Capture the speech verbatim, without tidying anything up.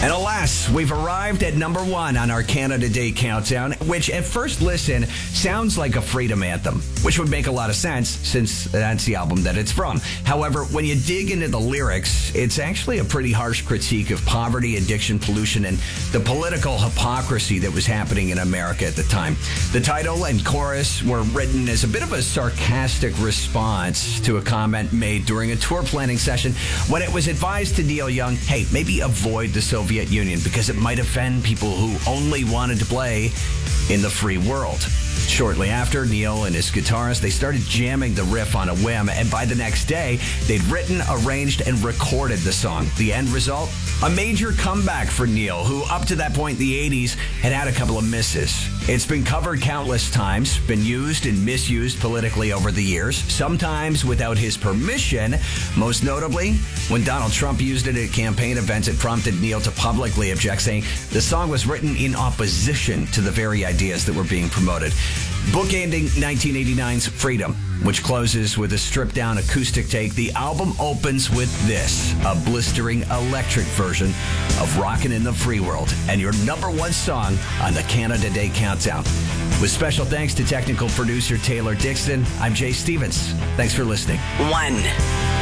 And alas, we've arrived at number one on our Canada Day countdown, which at first listen sounds like a freedom anthem, which would make a lot of sense since that's the album that it's from. However, when you dig into the lyrics, it's actually a pretty harsh critique of poverty, addiction, pollution, and the political hypocrisy that was happening in America at the time. The title and chorus were written as a bit of a sarcastic response to a comment made during a tour planning session when it was advised to Neil Young, hey, maybe avoid the Soviet Union because it might offend people who only wanted to play in the free world. Shortly after, Neil and his guitarist, they started jamming the riff on a whim, and by the next day, they'd written, arranged, and recorded the song. The end result? A major comeback for Neil, who up to that point in the eighties had had a couple of misses. It's been covered countless times, been used and misused politically over the years, sometimes without his permission. Most notably, when Donald Trump used it at campaign events, it prompted Neil to publicly object, saying the song was written in opposition to the very ideas that were being promoted. Bookending nineteen eighty-nine's Freedom, which closes with a stripped-down acoustic take, the album opens with this, a blistering electric version of Rockin' in the Free World, and your number one song on the Canada Day Countdown. With special thanks to technical producer Taylor Dixon, I'm Jay Stevens. Thanks for listening. One.